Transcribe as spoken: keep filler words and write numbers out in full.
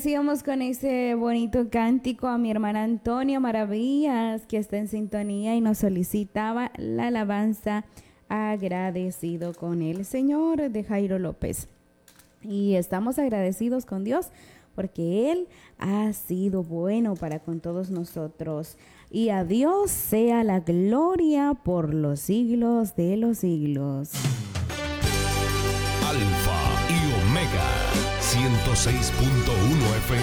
agradecíamos con ese bonito cántico a mi hermana Antonia Maravillas, que está en sintonía y nos solicitaba la alabanza agradecido con el Señor de Jairo López. Y estamos agradecidos con Dios porque Él ha sido bueno para con todos nosotros. Y a Dios sea la gloria por los siglos de los siglos. Alfa y Omega, ciento seis punto uno F